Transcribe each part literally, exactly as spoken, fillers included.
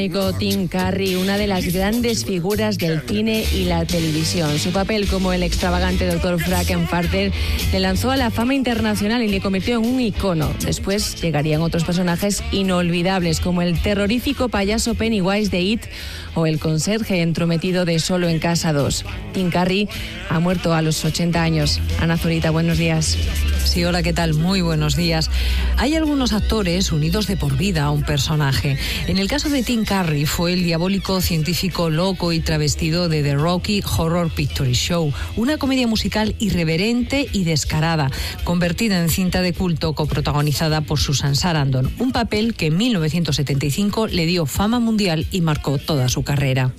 Tim Curry, una de las grandes figuras del cine y la televisión. Su papel como el extravagante doctor Frankenfurter le lanzó a la fama internacional y le convirtió en un icono. Después llegarían otros personajes inolvidables como el terrorífico payaso Pennywise de It o el conserje entrometido de Solo en Casa dos. Tim Curry ha muerto a los ochenta años. Ana Zurita, buenos días. Sí, hola, ¿qué tal? Muy buenos días. Hay algunos actores unidos de por vida a un personaje. En el caso de Tim Curry fue el diabólico científico loco y travestido de The Rocky Horror Picture Show, una comedia musical irreverente y descarada, convertida en cinta de culto coprotagonizada por Susan Sarandon, un papel que en mil novecientos setenta y cinco le dio fama mundial y marcó toda su carrera.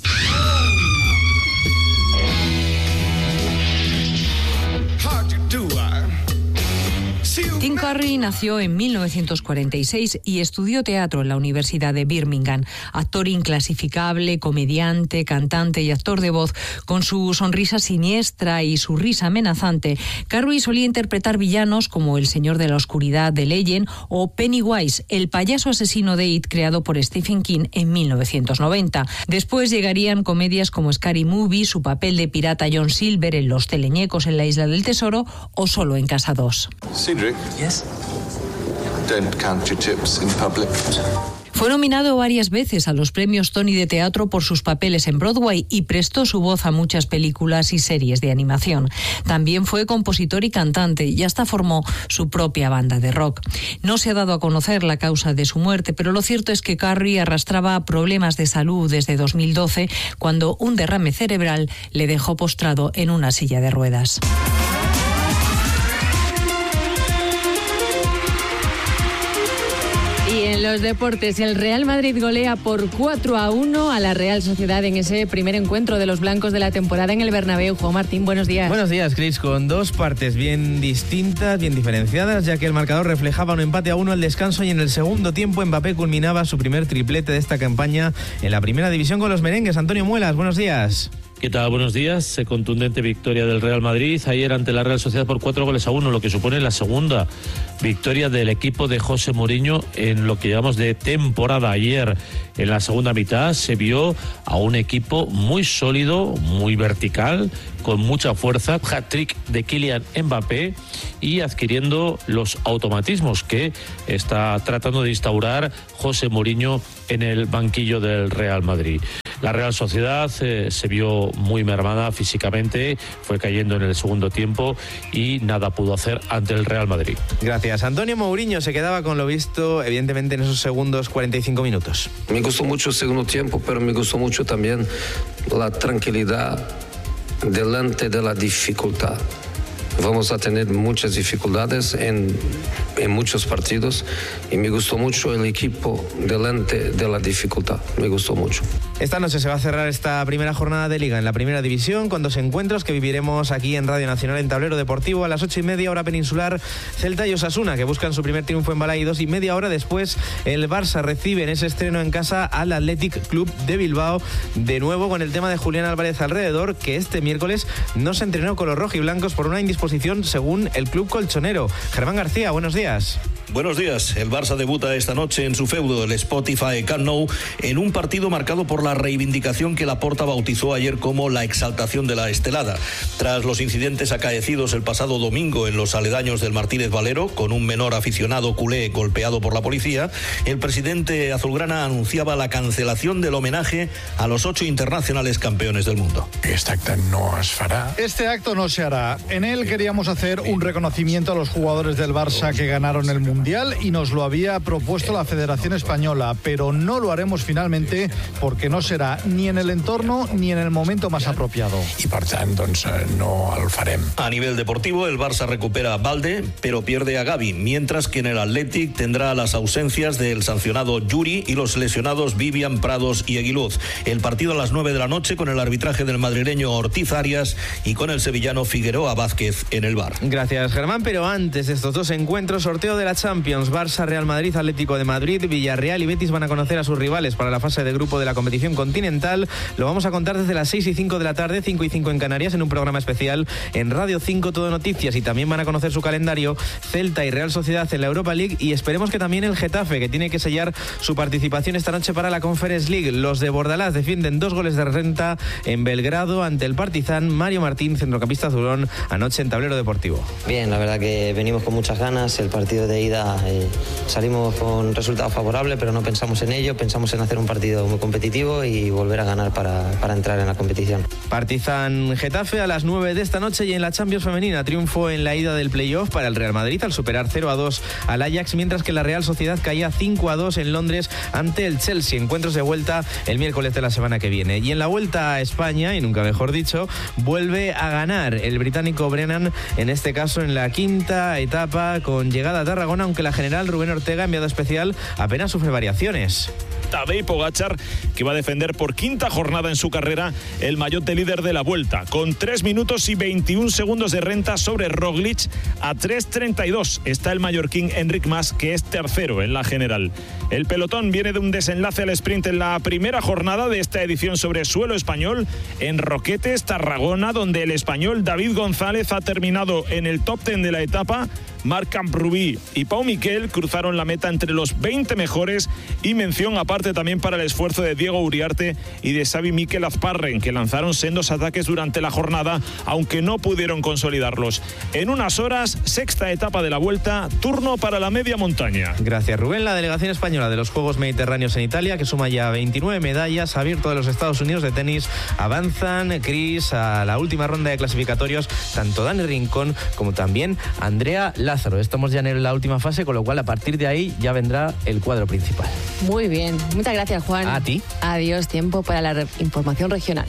Tim Curry nació en mil novecientos cuarenta y seis y estudió teatro en la Universidad de Birmingham. Actor inclasificable, comediante, cantante y actor de voz, con su sonrisa siniestra y su risa amenazante, Curry solía interpretar villanos como el Señor de la Oscuridad de Legend o Pennywise, el payaso asesino de It creado por Stephen King en mil novecientos noventa. Después llegarían comedias como Scary Movie, su papel de pirata John Silver en Los Teleñecos en la Isla del Tesoro o Solo en Casa dos. Cedric. Yes? Don't count your chips in public. Fue nominado varias veces a los premios Tony de teatro por sus papeles en Broadway y prestó su voz a muchas películas y series de animación. También fue compositor y cantante y hasta formó su propia banda de rock. No se ha dado a conocer la causa de su muerte, pero lo cierto es que Curry arrastraba problemas de salud desde dos mil doce, cuando un derrame cerebral le dejó postrado en una silla de ruedas. Y en los deportes, el Real Madrid golea por cuatro a uno a la Real Sociedad en ese primer encuentro de los blancos de la temporada en el Bernabéu. Juan Martín, buenos días. Buenos días, Cris, con dos partes bien distintas, bien diferenciadas, ya que el marcador reflejaba un empate a uno al descanso y en el segundo tiempo Mbappé culminaba su primer triplete de esta campaña en la primera división con los merengues. Antonio Muelas, buenos días. ¿Qué tal? Buenos días. Contundente victoria del Real Madrid ayer ante la Real Sociedad por cuatro goles a uno, lo que supone la segunda victoria del equipo de José Mourinho en lo que llamamos de temporada. Ayer, en la segunda mitad, se vio a un equipo muy sólido, muy vertical, con mucha fuerza, hat-trick de Kylian Mbappé y adquiriendo los automatismos que está tratando de instaurar José Mourinho en el banquillo del Real Madrid. La Real Sociedad eh, se vio muy mermada físicamente, fue cayendo en el segundo tiempo y nada pudo hacer ante el Real Madrid. Gracias. Antonio Mourinho se quedaba con lo visto, evidentemente, en esos segundos cuarenta y cinco minutos. Me gustó mucho el segundo tiempo, pero me gustó mucho también la tranquilidad delante de la dificultad. Vamos a tener muchas dificultades en, en muchos partidos y me gustó mucho el equipo delante de la dificultad, me gustó mucho. Esta noche se va a cerrar esta primera jornada de Liga en la Primera División con dos encuentros que viviremos aquí en Radio Nacional en Tablero Deportivo a las ocho y media hora peninsular, Celta y Osasuna, que buscan su primer triunfo en Balaídos, y media hora después el Barça recibe en ese estreno en casa al Athletic Club de Bilbao, de nuevo con el tema de Julián Álvarez alrededor, que este miércoles no se entrenó con los rojiblancos por una indisposición según el club colchonero. Germán García, buenos días. Buenos días. El Barça debuta esta noche en su feudo, el Spotify Camp Nou, en un partido marcado por la reivindicación que Laporta bautizó ayer como la exaltación de la estelada. Tras los incidentes acaecidos el pasado domingo en los aledaños del Martínez Valero, con un menor aficionado culé golpeado por la policía, el presidente azulgrana anunciaba la cancelación del homenaje a los ocho internacionales campeones del mundo. Este acto no se hará. Este acto no se hará. En él queríamos hacer un reconocimiento a los jugadores del Barça que ganaron el Mundial y nos lo había propuesto la Federación Española, pero no lo haremos finalmente porque no será ni en el entorno ni en el momento más apropiado. Y por tanto, doncs, no el farem. A nivel deportivo, el Barça recupera a Balde, pero pierde a Gavi, mientras que en el Athletic tendrá las ausencias del sancionado Yuri y los lesionados Vivian, Prados y Aguiluz. El partido a las nueve de la noche con el arbitraje del madrileño Ortiz Arias y con el sevillano Figueroa Vázquez en el V A R. Gracias, Germán, pero antes de estos dos encuentros, sorteo de la Champions Champions, Barça, Real Madrid, Atlético de Madrid, Villarreal y Betis van a conocer a sus rivales para la fase de grupo de la competición continental. Lo vamos a contar desde las seis y cinco de la tarde, cinco y cinco en Canarias, en un programa especial en Radio cinco Todo Noticias, y también van a conocer su calendario Celta y Real Sociedad en la Europa League, y esperemos que también el Getafe, que tiene que sellar su participación esta noche para la Conference League. Los de Bordalás defienden dos goles de renta en Belgrado ante el Partizan. Mario Martín, centrocampista azulón, anoche en Tablero Deportivo. Bien, la verdad que venimos con muchas ganas. El partido de ida eh, salimos con resultados favorables, pero no pensamos en ello, pensamos en hacer un partido muy competitivo y volver a ganar para, para entrar en la competición. Partizan Getafe a las nueve de esta noche, y en la Champions femenina triunfo en la ida del playoff para el Real Madrid al superar cero a dos al Ajax, mientras que la Real Sociedad caía cinco a dos en Londres ante el Chelsea. Encuentros de vuelta el miércoles de la semana que viene. Y en la Vuelta a España, y nunca mejor dicho, vuelve a ganar el británico Brennan, en este caso en la quinta etapa con llegada a Tarragona, aunque la general Rubén Ortega, enviado especial, apenas sufre variaciones. Tadej Pogačar, que va a defender por quinta jornada en su carrera el maillot de líder de la Vuelta, con tres minutos y veintiún segundos de renta sobre Roglic. A tres treinta y dos está el mallorquín Enric Mas, que es tercero en la general. El pelotón viene de un desenlace al sprint en la primera jornada de esta edición sobre suelo español en Roquetes, Tarragona, donde el español David González ha terminado en el top diez de la etapa. Marc Camprubí y Pau Miquel cruzaron la meta entre los veinte mejores, y mención aparte también para el esfuerzo de Diego Uriarte y de Xavi Miquel Azparren, que lanzaron sendos ataques durante la jornada, aunque no pudieron consolidarlos. En unas horas, sexta etapa de la Vuelta, turno para la media montaña. Gracias, Rubén. La delegación española de los Juegos Mediterráneos en Italia, que suma ya veintinueve medallas, ha abierto de los Estados Unidos de tenis. Avanzan, Cris, a la última ronda de clasificatorios, tanto Dani Rincón como también Andrea Lázaro. Estamos ya en la última fase, con lo cual a partir de ahí ya vendrá el cuadro principal. Muy bien, muchas gracias, Juan. A ti. Adiós, tiempo para la re- información regional.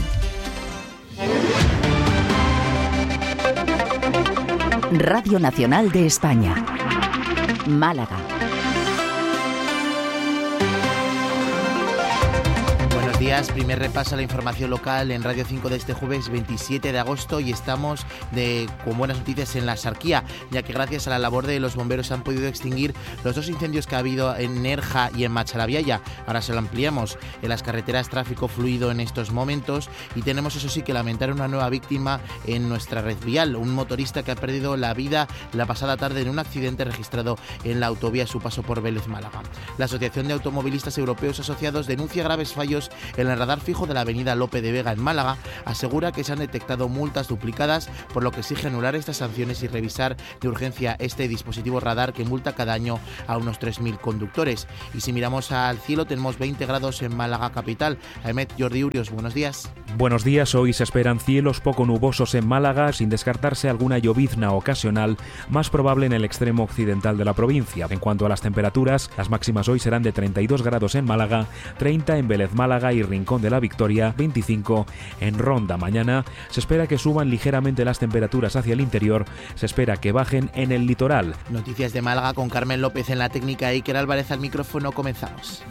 Radio Nacional de España, Málaga. Buenos días, primer repaso a la información local en Radio cinco de este jueves veintisiete de agosto, y estamos de, con buenas noticias en la Sarquía, ya que gracias a la labor de los bomberos se han podido extinguir los dos incendios que ha habido en Nerja y en Macharabiaya. Ahora se lo ampliamos. En las carreteras tráfico fluido en estos momentos, y tenemos eso sí que lamentar una nueva víctima en nuestra red vial, un motorista que ha perdido la vida la pasada tarde en un accidente registrado en la autovía a su paso por Vélez Málaga. La Asociación de Automovilistas Europeos Asociados denuncia graves fallos en el radar fijo de la avenida Lope de Vega en Málaga. Asegura que se han detectado multas duplicadas, por lo que exige anular estas sanciones y revisar de urgencia este dispositivo radar que multa cada año a unos tres mil conductores. Y si miramos al cielo, tenemos veinte grados en Málaga capital. Ahmed, Jordi Urios, buenos días. Buenos días. Hoy se esperan cielos poco nubosos en Málaga, sin descartarse alguna llovizna ocasional, más probable en el extremo occidental de la provincia. En cuanto a las temperaturas, las máximas hoy serán de treinta y dos grados en Málaga, treinta en Vélez Málaga y Rincón de la Victoria, veinticinco en Ronda. Mañana se espera que suban ligeramente las temperaturas hacia el interior, se espera que bajen en el litoral. Noticias de Málaga con Carmen López en la técnica, e Iker Álvarez al micrófono. Comenzamos.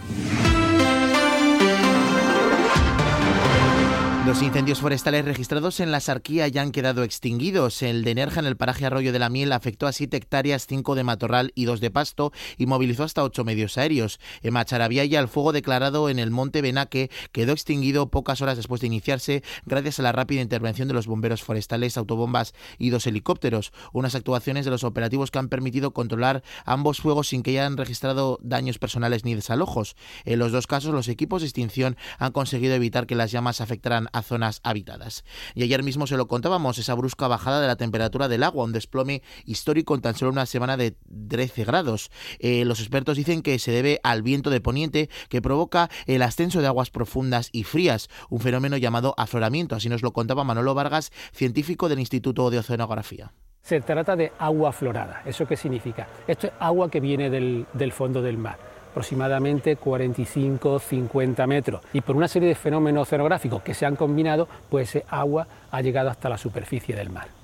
Los incendios forestales registrados en la Sarquía ya han quedado extinguidos. El de Nerja, en el paraje Arroyo de la Miel, afectó a siete hectáreas, cinco de matorral y dos de pasto, y movilizó hasta ocho medios aéreos. En Macharabiaya, el fuego declarado en el monte Benaque quedó extinguido pocas horas después de iniciarse, gracias a la rápida intervención de los bomberos forestales, autobombas y dos helicópteros. Unas actuaciones de los operativos que han permitido controlar ambos fuegos sin que hayan registrado daños personales ni desalojos. En los dos casos, los equipos de extinción han conseguido evitar que las llamas afectaran a zonas habitadas. Y ayer mismo se lo contábamos, esa brusca bajada de la temperatura del agua, un desplome histórico en tan solo una semana de trece grados. Eh, los expertos dicen que se debe al viento de poniente, que provoca el ascenso de aguas profundas y frías, un fenómeno llamado afloramiento. Así nos lo contaba Manolo Vargas, científico del Instituto de Oceanografía. Se trata de agua aflorada. ¿Eso qué significa? Esto es agua que viene del, del fondo del mar, aproximadamente cuarenta y cinco a cincuenta metros, y por una serie de fenómenos oceanográficos que se han combinado, pues ese agua ha llegado hasta la superficie del mar.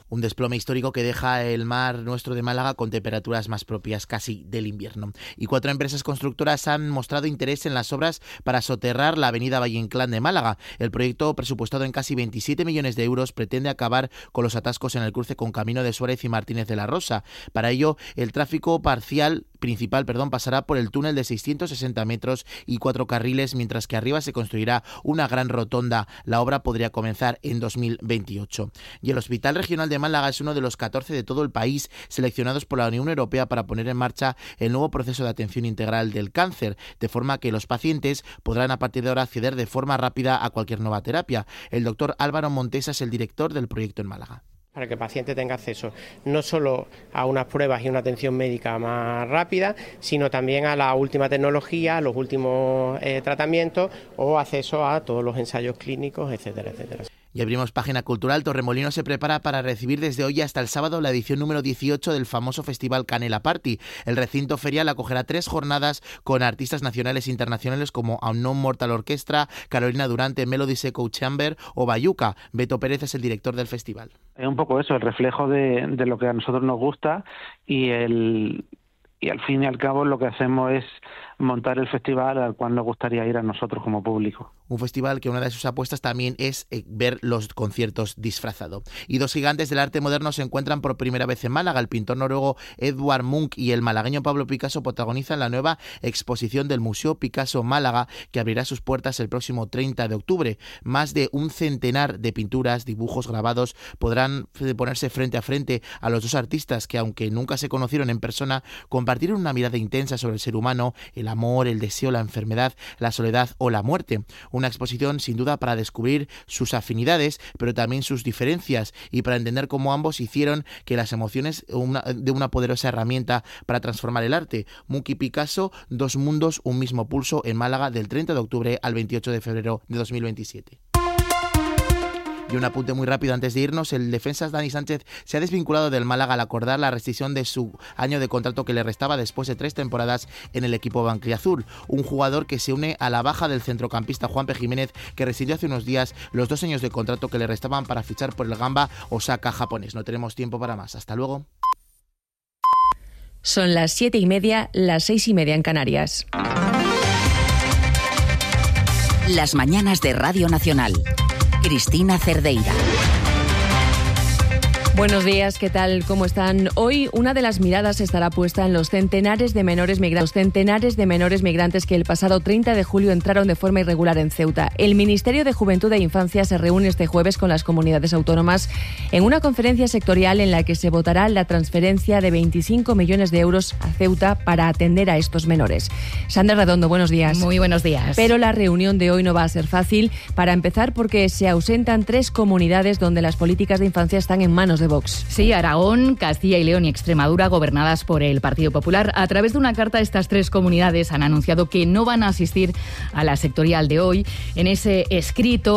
Un desplome histórico que deja el mar nuestro de Málaga con temperaturas más propias casi del invierno. Y cuatro empresas constructoras han mostrado interés en las obras para soterrar la avenida Valle Inclán de Málaga. El proyecto, presupuestado en casi veintisiete millones de euros, pretende acabar con los atascos en el cruce con Camino de Suárez y Martínez de la Rosa. Para ello, el tráfico parcial principal perdón, pasará por el túnel de seiscientos sesenta metros y cuatro carriles, mientras que arriba se construirá una gran rotonda. La obra podría comenzar en dos mil veintiocho. Y el Hospital Regional de Málaga es uno de los catorce de todo el país seleccionados por la Unión Europea para poner en marcha el nuevo proceso de atención integral del cáncer, de forma que los pacientes podrán a partir de ahora acceder de forma rápida a cualquier nueva terapia. El doctor Álvaro Montesa es el director del proyecto en Málaga. Para que el paciente tenga acceso no solo a unas pruebas y una atención médica más rápida, sino también a la última tecnología, a los últimos eh, tratamientos o acceso a todos los ensayos clínicos, etcétera, etcétera. Y abrimos página cultural. Torremolinos se prepara para recibir desde hoy hasta el sábado la edición número dieciocho del famoso festival Canela Party. El recinto ferial acogerá tres jornadas con artistas nacionales e internacionales como Unknown Mortal Orchestra, Carolina Durante, Melody Echo Chamber o Bayuca. Beto Pérez es el director del festival. Es un poco eso, el reflejo de, de lo que a nosotros nos gusta y el y al fin y al cabo lo que hacemos es montar el festival al cual nos gustaría ir a nosotros como público. Un festival que una de sus apuestas también es eh, ver los conciertos disfrazado. Y dos gigantes del arte moderno se encuentran por primera vez en Málaga. El pintor noruego Edvard Munch y el malagueño Pablo Picasso protagonizan la nueva exposición del Museo Picasso Málaga, que abrirá sus puertas el próximo treinta de octubre. Más de un centenar de pinturas, dibujos, grabados podrán ponerse frente a frente a los dos artistas que, aunque nunca se conocieron en persona, compartieron una mirada intensa sobre el ser humano, el amor, el deseo, la enfermedad, la soledad o la muerte. Una exposición sin duda para descubrir sus afinidades, pero también sus diferencias y para entender cómo ambos hicieron que las emociones una, de una poderosa herramienta para transformar el arte. Munch y Picasso, dos mundos, un mismo pulso, en Málaga del treinta de octubre al veintiocho de febrero de dos mil veintisiete. Y un apunte muy rápido antes de irnos: el defensa Dani Sánchez se ha desvinculado del Málaga al acordar la rescisión de su año de contrato que le restaba después de tres temporadas en el equipo blanquiazul. Un jugador que se une a la baja del centrocampista Juanpe Jiménez, que rescindió hace unos días los dos años de contrato que le restaban para fichar por el Gamba Osaka japonés. No tenemos tiempo para más. Hasta luego. Son las siete y media, las seis y media en Canarias. Las mañanas de Radio Nacional. Cristina Cerdeira. Buenos días, ¿qué tal? ¿Cómo están? Hoy una de las miradas estará puesta en los centenares de menores migrantes, los centenares de menores migrantes que el pasado treinta de julio entraron de forma irregular en Ceuta. El Ministerio de Juventud e Infancia se reúne este jueves con las comunidades autónomas en una conferencia sectorial en la que se votará la transferencia de veinticinco millones de euros a Ceuta para atender a estos menores. Sandra Redondo, buenos días. Muy buenos días. Pero la reunión de hoy no va a ser fácil, para empezar porque se ausentan tres comunidades donde las políticas de infancia están en manos de Vox. Sí, Aragón, Castilla y León y Extremadura, gobernadas por el Partido Popular. A través de una carta, estas tres comunidades han anunciado que no van a asistir a la sectorial de hoy. En ese escrito